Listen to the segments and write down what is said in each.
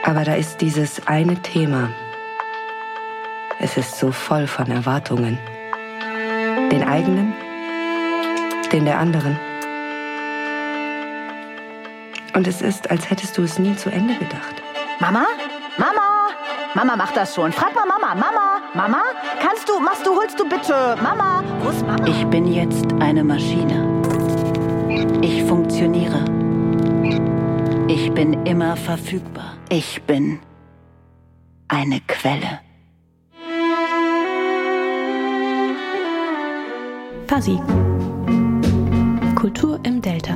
Aber da ist dieses eine Thema. Es ist so voll von Erwartungen. Den eigenen, den der anderen. Und es ist, als hättest du es nie zu Ende gedacht. Mama? Mama? Mama macht das schon. Frag mal Mama. Mama? Mama? Holst du bitte? Mama? Wo ist Mama? Ich bin jetzt eine Maschine. Ich funktioniere. Ich bin immer verfügbar. Ich bin eine Quelle. Fuzzy. Kultur im Delta.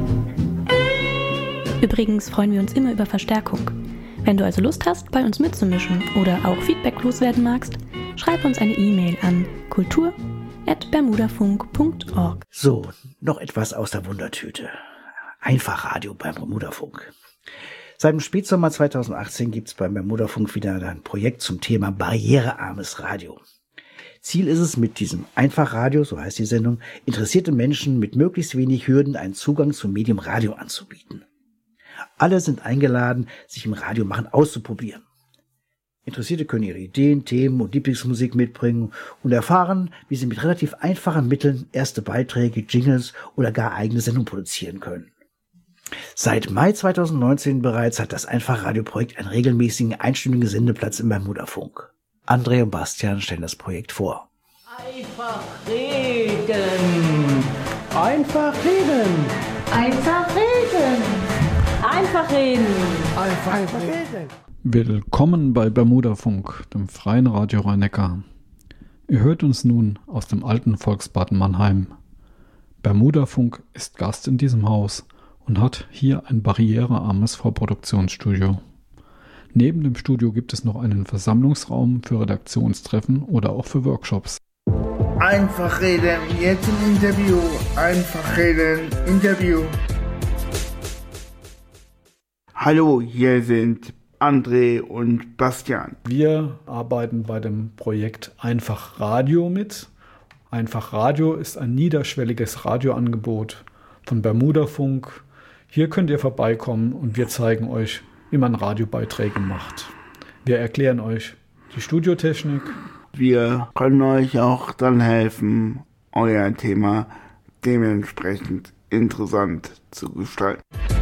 Übrigens freuen wir uns immer über Verstärkung. Wenn du also Lust hast, bei uns mitzumischen oder auch Feedback loswerden magst, schreib uns eine E-Mail an kultur@bermudafunk.org. So, noch etwas aus der Wundertüte. Einfachradio beim Bermudafunk. Seit dem Spätsommer 2018 gibt es beim Bermudafunk wieder ein Projekt zum Thema barrierearmes Radio. Ziel ist es, mit diesem Einfachradio, so heißt die Sendung, interessierte Menschen mit möglichst wenig Hürden einen Zugang zum Medium Radio anzubieten. Alle sind eingeladen, sich im Radiomachen auszuprobieren. Interessierte können ihre Ideen, Themen und Lieblingsmusik mitbringen und erfahren, wie sie mit relativ einfachen Mitteln erste Beiträge, Jingles oder gar eigene Sendungen produzieren können. Seit Mai 2019 bereits hat das Einfachradio-Projekt einen regelmäßigen einstündigen Sendeplatz im Bermudafunk. André und Bastian stellen das Projekt vor. Einfach reden. Einfach reden. Einfach reden. Einfach reden. Einfach reden. Willkommen bei Bermudafunk, dem freien Radio Rhein-Neckar. Ihr hört uns nun aus dem alten Volksbad Mannheim. Bermudafunk ist Gast in diesem Haus und hat hier ein barrierearmes Vorproduktionsstudio. Neben dem Studio gibt es noch einen Versammlungsraum für Redaktionstreffen oder auch für Workshops. Einfach reden, jetzt im Interview. Einfach reden, Interview. Hallo, hier sind André und Bastian. Wir arbeiten bei dem Projekt Einfach Radio mit. Einfach Radio ist ein niederschwelliges Radioangebot von Bermudafunk. Hier könnt ihr vorbeikommen und wir zeigen euch, wie man Radiobeiträge macht. Wir erklären euch die Studiotechnik. Wir können euch auch dann helfen, euer Thema dementsprechend interessant zu gestalten.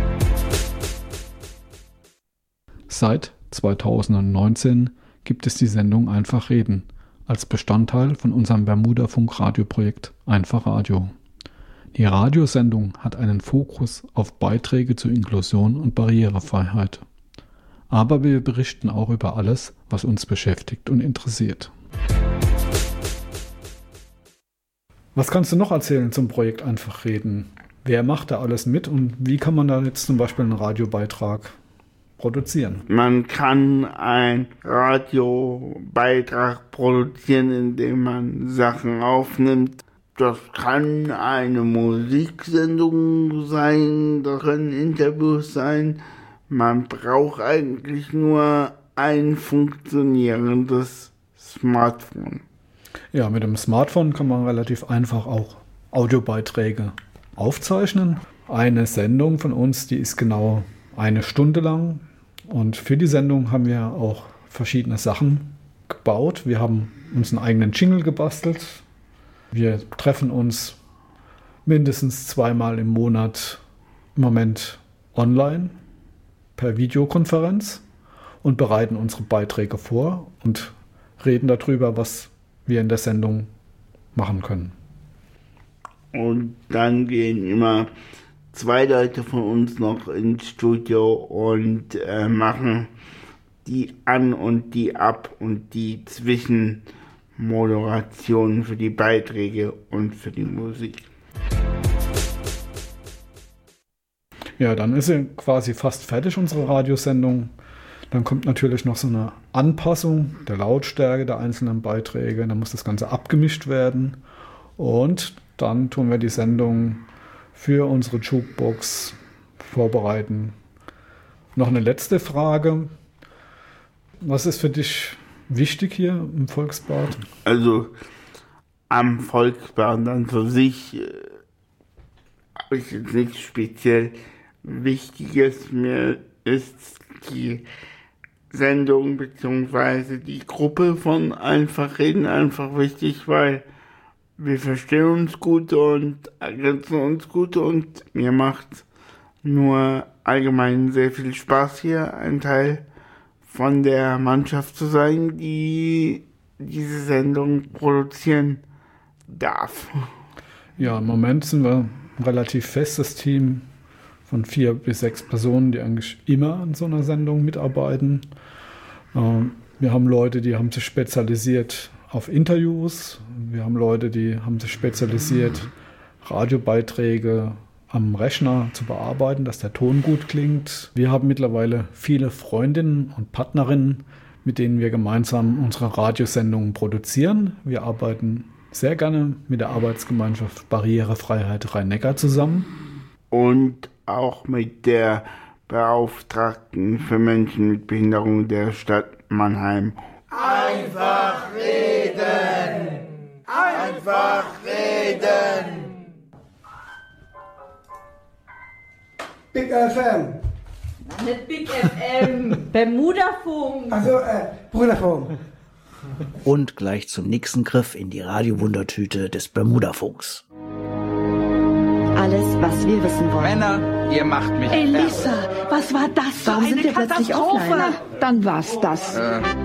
Seit 2019 gibt es die Sendung Einfach Reden als Bestandteil von unserem Bermudafunk-Radioprojekt Einfach Radio. Die Radiosendung hat einen Fokus auf Beiträge zur Inklusion und Barrierefreiheit. Aber wir berichten auch über alles, was uns beschäftigt und interessiert. Was kannst du noch erzählen zum Projekt Einfach Reden? Wer macht da alles mit und wie kann man da jetzt zum Beispiel einen Radiobeitrag produzieren? Man kann einen Radiobeitrag produzieren, indem man Sachen aufnimmt. Das kann eine Musiksendung sein, das können Interviews sein. Man braucht eigentlich nur ein funktionierendes Smartphone. Ja, mit dem Smartphone kann man relativ einfach auch Audiobeiträge aufzeichnen. Eine Sendung von uns, die ist genau 1 Stunde lang. Und für die Sendung haben wir auch verschiedene Sachen gebaut. Wir haben uns einen eigenen Jingle gebastelt. Wir treffen uns mindestens 2-mal im Monat im Moment online per Videokonferenz und bereiten unsere Beiträge vor und reden darüber, was wir in der Sendung machen können. Und dann gehen immer 2 Leute von uns noch ins Studio und machen die An- und die Ab- und die Zwischenmoderationen für die Beiträge und für die Musik. Ja, dann ist sie quasi fast fertig, unsere Radiosendung. Dann kommt natürlich noch so eine Anpassung der Lautstärke der einzelnen Beiträge. Dann muss das Ganze abgemischt werden. Und dann tun wir die Sendung für unsere Jukebox vorbereiten. Noch eine letzte Frage. Was ist für dich wichtig hier im Volksbad? Also am Volksbad an für sich habe ich jetzt nichts speziell Wichtiges. Mir ist die Sendung bzw. die Gruppe von Einfach Reden einfach wichtig, weil wir verstehen uns gut und ergänzen uns gut und mir macht nur allgemein sehr viel Spaß hier, ein Teil von der Mannschaft zu sein, die diese Sendung produzieren darf. Ja, im Moment sind wir ein relativ festes Team von 4 bis 6 Personen, die eigentlich immer an so einer Sendung mitarbeiten. Wir haben Leute, die haben sich spezialisiert auf Interviews. Wir haben Leute, die haben sich spezialisiert, Radiobeiträge am Rechner zu bearbeiten, dass der Ton gut klingt. Wir haben mittlerweile viele Freundinnen und Partnerinnen, mit denen wir gemeinsam unsere Radiosendungen produzieren. Wir arbeiten sehr gerne mit der Arbeitsgemeinschaft Barrierefreiheit Rhein-Neckar zusammen. Und auch mit der Beauftragten für Menschen mit Behinderung der Stadt Mannheim. Einfach reden! Einfach reden! Big FM. Nicht Big FM, Bermudafunk. Also, Brüderfunk. Und gleich zum nächsten Griff in die Radiowundertüte des Bermudafunks. Alles, was wir wissen wollen. Männer, ihr macht mich Elisa, was war das? Warum sind wir plötzlich offline? Dann war's das.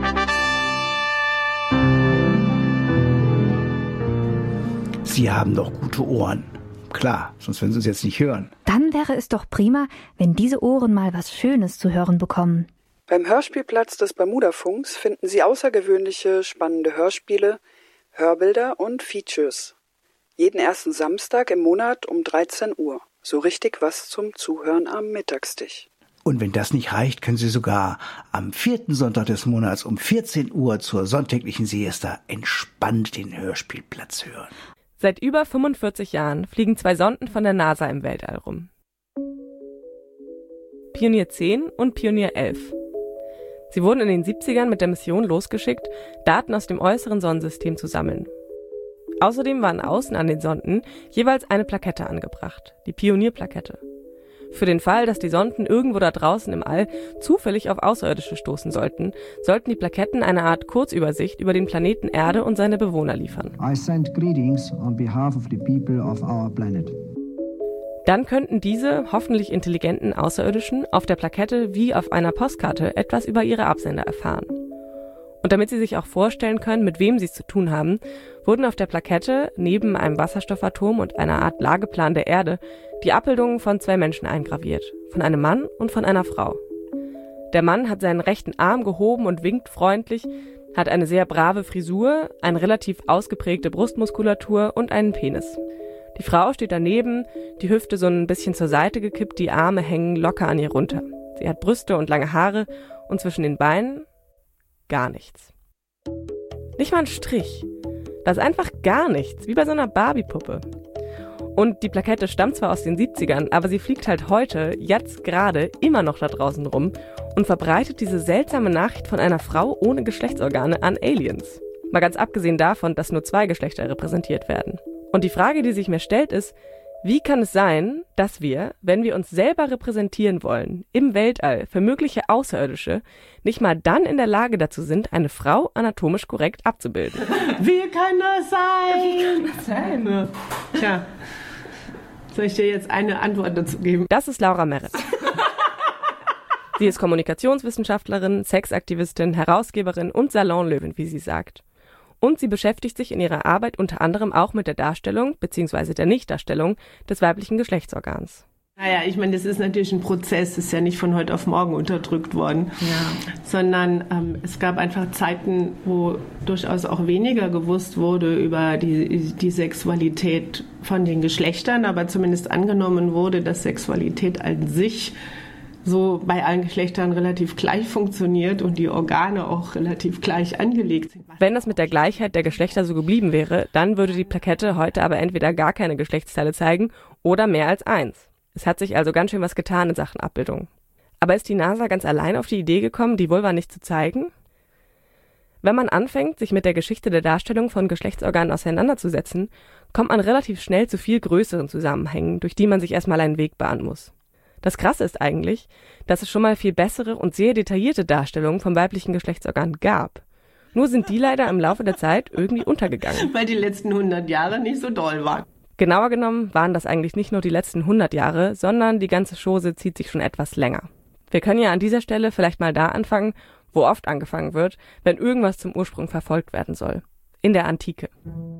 Sie haben doch gute Ohren. Klar, sonst würden Sie uns jetzt nicht hören. Dann wäre es doch prima, wenn diese Ohren mal was Schönes zu hören bekommen. Beim Hörspielplatz des Bermudafunks finden Sie außergewöhnliche, spannende Hörspiele, Hörbilder und Features. Jeden ersten Samstag im Monat um 13 Uhr. So richtig was zum Zuhören am Mittagstisch. Und wenn das nicht reicht, können Sie sogar am 4. Sonntag des Monats um 14 Uhr zur sonntäglichen Siesta entspannt den Hörspielplatz hören. Seit über 45 Jahren fliegen 2 Sonden von der NASA im Weltall rum. Pionier 10 und Pionier 11. Sie wurden in den 70ern mit der Mission losgeschickt, Daten aus dem äußeren Sonnensystem zu sammeln. Außerdem waren außen an den Sonden jeweils eine Plakette angebracht, die Pionierplakette. Für den Fall, dass die Sonden irgendwo da draußen im All zufällig auf Außerirdische stoßen sollten die Plaketten eine Art Kurzübersicht über den Planeten Erde und seine Bewohner liefern. I send greetings on behalf of the people of our planet. Dann könnten diese hoffentlich intelligenten Außerirdischen auf der Plakette wie auf einer Postkarte etwas über ihre Absender erfahren. Und damit sie sich auch vorstellen können, mit wem sie es zu tun haben, wurden auf der Plakette neben einem Wasserstoffatom und einer Art Lageplan der Erde die Abbildungen von 2 Menschen eingraviert, von einem Mann und von einer Frau. Der Mann hat seinen rechten Arm gehoben und winkt freundlich, hat eine sehr brave Frisur, eine relativ ausgeprägte Brustmuskulatur und einen Penis. Die Frau steht daneben, die Hüfte so ein bisschen zur Seite gekippt, die Arme hängen locker an ihr runter. Sie hat Brüste und lange Haare und zwischen den Beinen gar nichts. Nicht mal ein Strich. Das ist einfach gar nichts, wie bei so einer Barbie-Puppe. Und die Plakette stammt zwar aus den 70ern, aber sie fliegt halt heute, jetzt gerade, immer noch da draußen rum und verbreitet diese seltsame Nachricht von einer Frau ohne Geschlechtsorgane an Aliens. Mal ganz abgesehen davon, dass nur 2 Geschlechter repräsentiert werden. Und die Frage, die sich mir stellt, ist, wie kann es sein, dass wir, wenn wir uns selber repräsentieren wollen, im Weltall für mögliche Außerirdische, nicht mal dann in der Lage dazu sind, eine Frau anatomisch korrekt abzubilden? Wie kann das sein? Wie kann das sein? Tja, soll ich dir jetzt eine Antwort dazu geben? Das ist Laura Merritt. Sie ist Kommunikationswissenschaftlerin, Sexaktivistin, Herausgeberin und Salonlöwin, wie sie sagt. Und sie beschäftigt sich in ihrer Arbeit unter anderem auch mit der Darstellung bzw. der Nichtdarstellung des weiblichen Geschlechtsorgans. Naja, ich meine, das ist natürlich ein Prozess, ist ja nicht von heute auf morgen unterdrückt worden, sondern es gab einfach Zeiten, wo durchaus auch weniger gewusst wurde über die Sexualität von den Geschlechtern, aber zumindest angenommen wurde, dass Sexualität an sich so bei allen Geschlechtern relativ gleich funktioniert und die Organe auch relativ gleich angelegt sind. Wenn das mit der Gleichheit der Geschlechter so geblieben wäre, dann würde die Plakette heute aber entweder gar keine Geschlechtsteile zeigen oder mehr als 1. Es hat sich also ganz schön was getan in Sachen Abbildung. Aber ist die NASA ganz allein auf die Idee gekommen, die Vulva nicht zu zeigen? Wenn man anfängt, sich mit der Geschichte der Darstellung von Geschlechtsorganen auseinanderzusetzen, kommt man relativ schnell zu viel größeren Zusammenhängen, durch die man sich erstmal einen Weg bahnen muss. Das Krasse ist eigentlich, dass es schon mal viel bessere und sehr detaillierte Darstellungen vom weiblichen Geschlechtsorgan gab. Nur sind die leider im Laufe der Zeit irgendwie untergegangen. Weil die letzten 100 Jahre nicht so doll waren. Genauer genommen waren das eigentlich nicht nur die letzten 100 Jahre, sondern die ganze Chose zieht sich schon etwas länger. Wir können ja an dieser Stelle vielleicht mal da anfangen, wo oft angefangen wird, wenn irgendwas zum Ursprung verfolgt werden soll. In der Antike.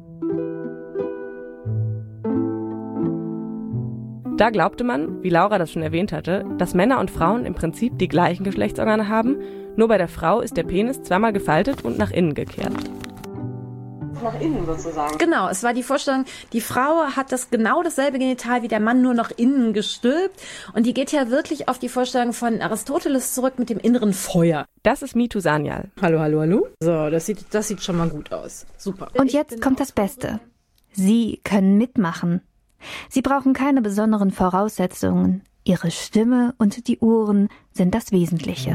Da glaubte man, wie Laura das schon erwähnt hatte, dass Männer und Frauen im Prinzip die gleichen Geschlechtsorgane haben, nur bei der Frau ist der Penis zweimal gefaltet und nach innen gekehrt. Nach innen sozusagen. Genau, es war die Vorstellung, die Frau hat genau dasselbe Genital wie der Mann, nur nach innen gestülpt. Und die geht ja wirklich auf die Vorstellung von Aristoteles zurück mit dem inneren Feuer. Das ist Mitu Sanyal. Hallo, hallo, hallo. So, das sieht schon mal gut aus. Super. Und jetzt kommt das Beste. Sie können mitmachen. Sie brauchen keine besonderen Voraussetzungen. Ihre Stimme und die Ohren sind das Wesentliche.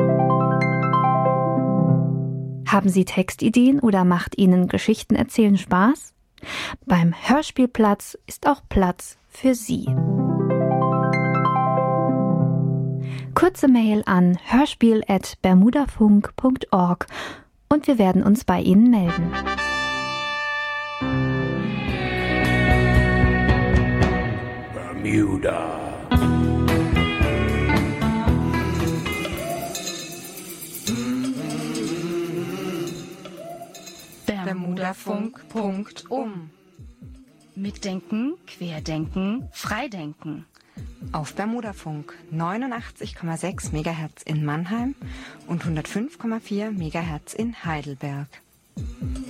Haben Sie Textideen oder macht Ihnen Geschichten erzählen Spaß? Beim Hörspielplatz ist auch Platz für Sie. Kurze Mail an hörspiel@bermudafunk.org und wir werden uns bei Ihnen melden. Bermuda. Bermudafunk.um. Mitdenken, querdenken, freidenken. Auf Bermudafunk 89,6 MHz in Mannheim und 105,4 MHz in Heidelberg.